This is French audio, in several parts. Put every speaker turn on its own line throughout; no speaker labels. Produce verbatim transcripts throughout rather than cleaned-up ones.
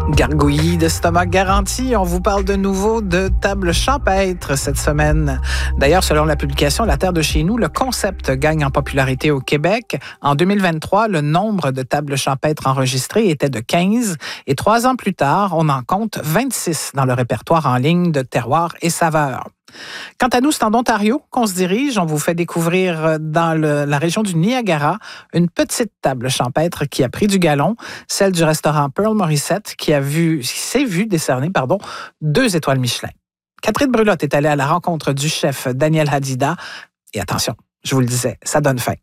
Gargouillis d'estomac garanti, on vous parle de nouveau de table champêtre cette semaine. D'ailleurs, selon la publication La Terre de chez nous, le concept gagne en popularité au Québec. En deux mille vingt-trois, le nombre de tables champêtres enregistrées était de quinze et trois ans plus tard, on en compte vingt-six dans le répertoire en ligne de terroirs et saveurs. Quant à nous, c'est en Ontario qu'on se dirige. On vous fait découvrir dans le, la région du Niagara une petite table champêtre qui a pris du galon, celle du restaurant Pearl Morissette qui a vu, qui s'est vu décerner pardon, deux étoiles Michelin. Catherine Brulotte est allée à la rencontre du chef Daniel Hadida. Et attention, je vous le disais, ça donne faim.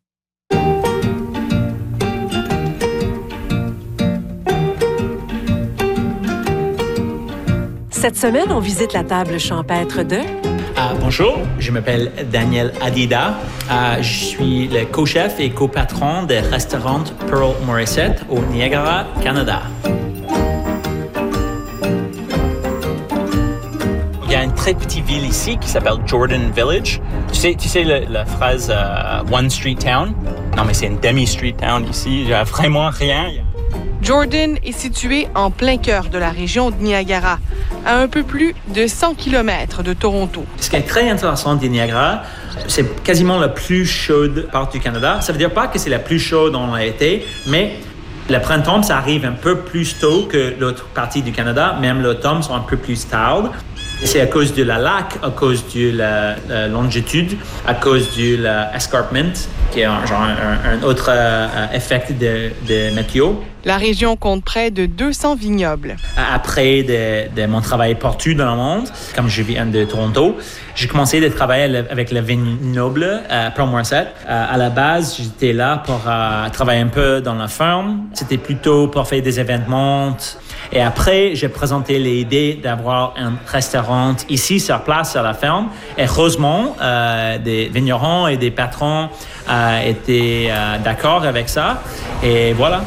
Cette semaine, on visite la table champêtre de...
Uh, bonjour, je m'appelle Daniel Hadida. Uh, je suis le co-chef et co-patron du restaurant Pearl Morissette au Niagara, Canada. Il y a une très petite ville ici qui s'appelle Jordan Village. Tu sais, tu sais le, la phrase uh, One Street Town? Non, mais c'est une demi-street town ici. Il n'y a vraiment rien.
Jordan est situé en plein cœur de la région de Niagara, à un peu plus de cent kilomètres de Toronto.
Ce qui est très intéressant du Niagara, c'est quasiment la plus chaude part du Canada. Ça veut dire pas que c'est la plus chaude en été, mais le printemps, ça arrive un peu plus tôt que l'autre partie du Canada. Même l'automne sont un peu plus tard. C'est à cause de la lac, à cause de la, la longitude, à cause de l'escarpment, qui est un, genre un, un autre euh, effet de, de météo.
La région compte près de deux cents vignobles.
Après de, de mon travail partout dans le monde, comme je viens de Toronto, j'ai commencé à travailler avec le vignoble à Pearl Morissette. À la base, j'étais là pour euh, travailler un peu dans la ferme. C'était plutôt pour faire des événements. Et après, j'ai présenté l'idée d'avoir un restaurant ici, sur place, sur la ferme. Et heureusement, euh, des vignerons et des patrons euh, étaient euh, d'accord avec ça. Et voilà.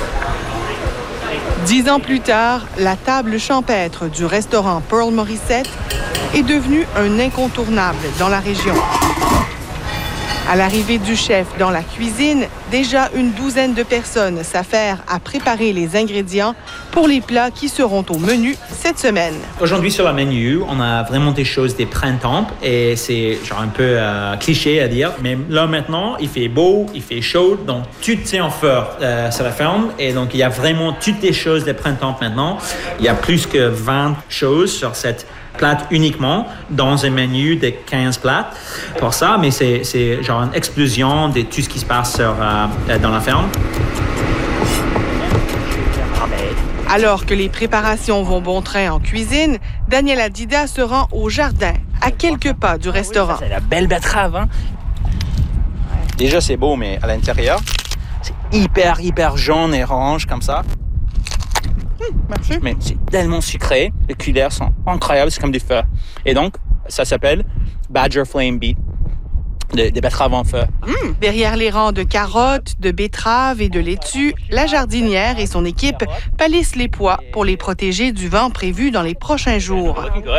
Dix ans plus tard, la table champêtre du restaurant Pearl Morissette est devenue un incontournable dans la région. À l'arrivée du chef dans la cuisine, déjà une douzaine de personnes s'affairent à préparer les ingrédients pour les plats qui seront au menu cette semaine.
Aujourd'hui, sur le menu, on a vraiment des choses des printemps et c'est genre un peu euh, cliché à dire. Mais là, maintenant, il fait beau, il fait chaud, donc tout est en feu euh, sur la ferme. Et donc, il y a vraiment toutes les choses des printemps maintenant. Il y a plus que vingt choses sur cette plate uniquement dans un menu de quinze plats pour ça, mais c'est, c'est genre une explosion de tout ce qui se passe sur, euh, dans la ferme.
Alors que les préparations vont bon train en cuisine, Daniel Hadida se rend au jardin, à quelques pas du restaurant.
C'est la belle betterave, hein? Déjà, c'est beau, mais à l'intérieur, c'est hyper, hyper jaune et orange comme ça.
Mmh, merci.
Mais c'est tellement sucré, les couleurs sont incroyables, c'est comme du feu. Et donc, ça s'appelle Badger Flame Beet, des de betteraves en feu.
Mmh. Derrière les rangs de carottes, de betteraves et de laitues, la jardinière et son équipe palissent les pois pour les protéger du vent prévu dans les prochains jours.